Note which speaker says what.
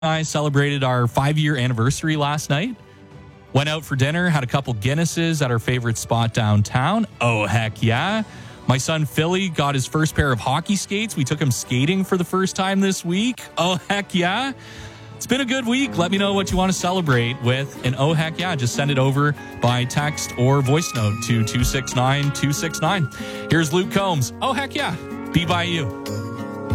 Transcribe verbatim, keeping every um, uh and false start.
Speaker 1: I celebrated our five-year anniversary last night. Went out for dinner, had a couple Guinnesses at our favorite spot downtown. Oh, heck yeah. My son Philly got his first pair of hockey skates. We took him skating for the first time this week. Oh, heck yeah. It's been a good week. Let me know what you want to celebrate with an oh, heck yeah. Just send it over by text or voice note to two six nine two six nine. Here's Luke Combs. Oh, heck yeah. Be by you.